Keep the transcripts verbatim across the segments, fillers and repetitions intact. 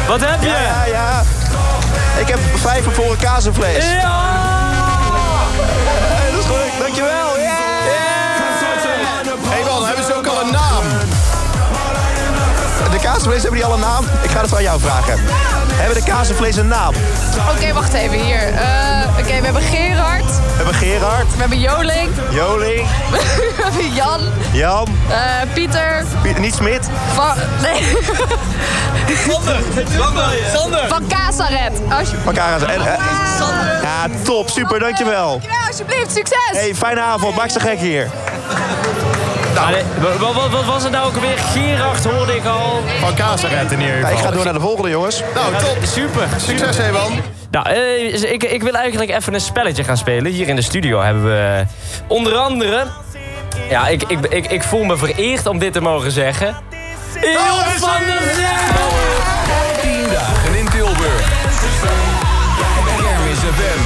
Wat heb je? Ja, ja, ja. Ik heb vijf voor een kazenvlees. Ja! Hey, dat is goed. Dankjewel. Yeah. Hé hey man, hebben ze ook al een naam? De kazenvlees, hebben die al een naam? Ik ga het van jou vragen. Hebben de kazenvlees een naam? Oké, okay, wacht even hier. Uh, Oké, okay, we hebben Gerard. We hebben Gerard. We hebben Joling. Joling. We hebben Jan. Jan. Uh, Pieter. Pieter. Niet Smit. Van... Nee. Sander. Sander. Sander. Van Casaret. Van Casaret. En, uh, Sander. Ja, top. Super. Dankjewel. Dankjewel, alsjeblieft. Succes. Hey, fijne avond. Maak ze gek hier. Nou, wat, wat, wat was het nou ook alweer? Gerard hoorde ik al. Van Casaret in ieder geval. Ja, ik ga door naar de volgende, jongens. Nou, top. Super. Succes, Ewan. Nou, uh, ik, ik wil eigenlijk even een spelletje gaan spelen. Hier in de studio hebben we onder andere... Ja, ik, ik, ik, ik voel me vereerd om dit te mogen zeggen. Job van der Zee! tien dagen in Tilburg. Kermis F M.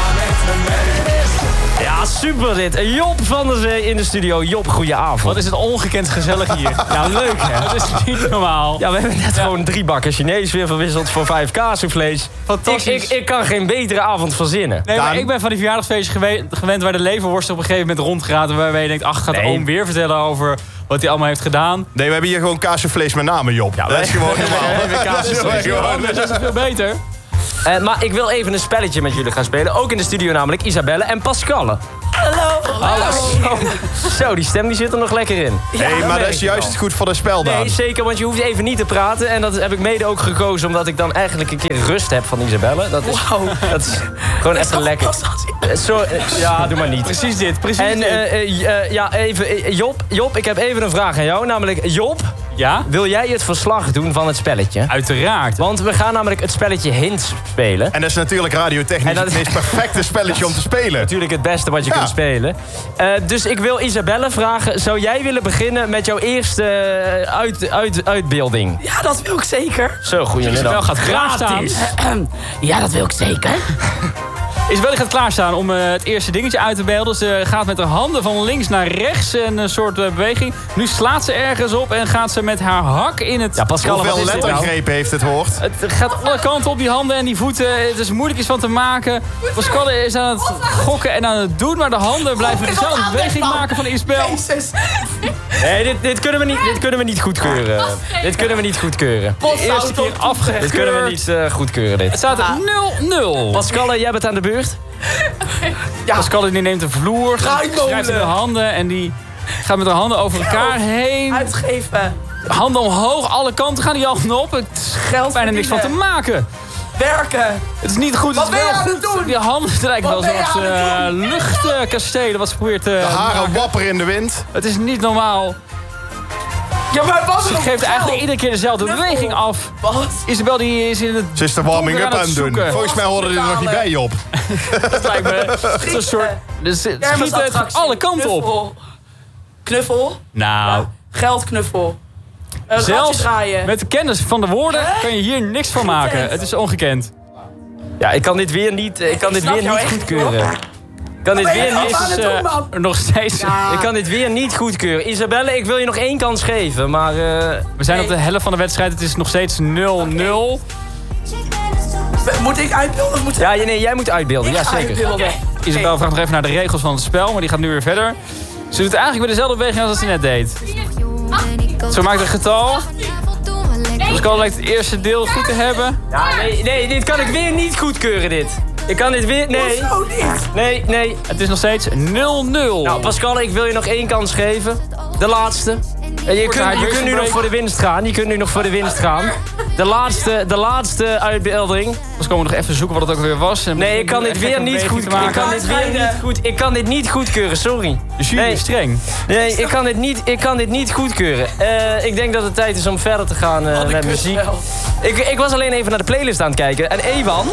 Ja, super dit. Job van der Zee in de studio. Job, goeie avond. Wat is het ongekend gezellig hier. Nou, leuk hè? Dat is niet normaal. Ja, we hebben net ja. gewoon drie bakken Chinees weer verwisseld voor vijf kaasvlees. Fantastisch. Ik, ik, ik kan geen betere avond verzinnen. Nee, maar ik ben van die verjaardagsfeestjes gewe- gewend waar de leverworst op een gegeven moment rondgaat. Waarbij je denkt, ach, gaat de Nee. oom weer vertellen over wat hij allemaal heeft gedaan. Nee, we hebben hier gewoon kaasvlees met name, Job. Ja, dat is gewoon normaal. Dat is gewoon- dat is veel beter. Uh, maar ik wil even een spelletje met jullie gaan spelen. Ook in de studio namelijk Isabelle en Pascalle. Hallo. Hallo. Zo, Zo, die stem die zit er nog lekker in. Nee, hey, maar dat is juist goed voor de spel dan. Nee, zeker, want je hoeft even niet te praten. En dat heb ik mede ook gekozen omdat ik dan eigenlijk een keer rust heb van Isabelle. Dat is, wow. dat is gewoon even lekker. Zo, uh, ja, doe maar niet. Precies dit, precies en, dit. Uh, uh, uh, ja, even, uh, Job, Job, ik heb even een vraag aan jou. Namelijk, Job, ja? wil jij het verslag doen van het spelletje? Uiteraard. Want we gaan namelijk het spelletje Hints spelen. En dat is natuurlijk radiotechnisch het meest perfecte spelletje om te spelen. Natuurlijk het beste wat je ja. kunt spelen. Uh, dus ik wil Isabelle vragen, zou jij willen beginnen met jouw eerste uh, uit, uit, uitbeelding? Ja, dat wil ik zeker. Zo, goeiemiddag. Isabel gaat klaarstaan. Ja, dat wil ik zeker. Isabelle gaat klaarstaan om uh, het eerste dingetje uit te beelden. Ze gaat met haar handen van links naar rechts en een soort uh, beweging. Nu slaat ze ergens op en gaat ze met haar hak in het... Ja, Pascal, hoeveel lettergrepen nou? heeft het hoort? Het gaat alle kanten op die handen en die voeten. Het is moeilijk iets van te maken. Pascal is aan het gokken en aan het doen, maar de handen blijven dezelfde beweging maken van Isabel. Nee, dit, dit, kunnen we niet, dit kunnen we niet goedkeuren. Dit kunnen we niet goedkeuren. De eerste keer afgekeurd. Dit kunnen we niet uh, goedkeuren, dit. Het staat er nul nul. Pascal, jij bent aan de beurt. Ja. Pascal die neemt de vloer, schrijft in de handen en die gaat met de handen over elkaar heen. Uitgeven. Handen omhoog, alle kanten gaan die handen op. Het is bijna niks van te maken. Werken. Het is niet goed, het wat is wel goed. Doen? Die handen, het lijkt wel zoals uh, luchtkastelen wat ze probeert te De haren maken. wapperen in de wind. Het is niet normaal. Ja, maar wat Ze geeft eigenlijk iedere keer dezelfde beweging af. Wat? Isabel die is in het... Ze is de warming-up aan het doen. Volgens mij hoorden die er nog niet bij, Job. Dat lijkt me... Het is een soort... Dus het schiet het alle kanten op. Knuffel. Nou... Ja. Geldknuffel. Uh, Zelfs draaien. met de kennis van de woorden kan je hier niks van maken. Het is ongekend. Ja, ik kan dit weer niet, ik kan dit weer niet goedkeuren. Ik kan dit weer niet... Is, uh, nog steeds... Ja. Ik kan dit weer niet goedkeuren. Isabelle, ik wil je nog één kans geven, maar... Uh... We zijn nee. op de helft van de wedstrijd. Het is nog steeds nul nul. Okay. Moet ik uitbeelden of moet ik... Ja, nee, jij moet uitbeelden. Ik ja, zeker. Okay. Isabel okay. vraagt nog even naar de regels van het spel, maar die gaat nu weer verder. Ze doet eigenlijk weer dezelfde beweging als ze net deed. Zo maakt een getal. Pascal lijkt het eerste deel goed te hebben. Ja, nee, nee, dit kan ik weer niet goedkeuren, dit. Ik kan dit weer... Nee. Nee, nee. Het is nog steeds nul nul. Nou, Pascal, ik wil je nog één kans geven. De laatste. En je kunt, je kunt nu nog voor de winst gaan. Je kunt nu nog voor de winst gaan. De laatste, de laatste uitbeelding. Dus komen we nog even zoeken wat het ook weer was. Nee, ik kan dit weer niet goed. Ik kan dit weer niet goed. Ik kan dit niet goedkeuren, sorry. De jury is streng. Nee, ik kan dit niet, ik kan dit niet goedkeuren. Uh, ik denk dat het tijd is om verder te gaan uh, met muziek. Ik, ik was alleen even naar de playlist aan het kijken. En Ewan?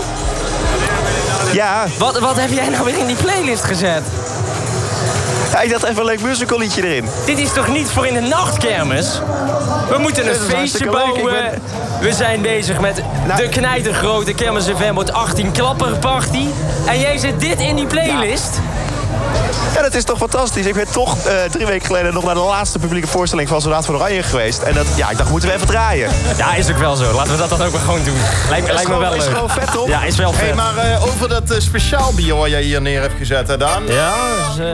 Ja? Wat, wat heb jij nou weer in die playlist gezet? Ja, ik dacht even een leuk musicalliedje erin. Dit is toch niet voor in de nachtkermis? We moeten een feestje bouwen. Ben... We zijn bezig met nou... de knijtergrote Kermis F M wordt achttien klapper party. En jij zet dit in die playlist? Ja, dat is toch fantastisch. Ik ben toch uh, drie weken geleden nog naar de laatste publieke voorstelling van Soldaat van Oranje geweest. En dat, ja, ik dacht, moeten we even draaien. Ja, is ook wel zo. Laten we dat dan ook maar gewoon doen. Lijkt, lijkt me wel leuk. Is gewoon vet, toch? Ja, is wel vet. Hey, maar uh, over dat uh, speciaal bier waar jij hier neer hebt gezet, hè, Daan? Ja, dus, uh...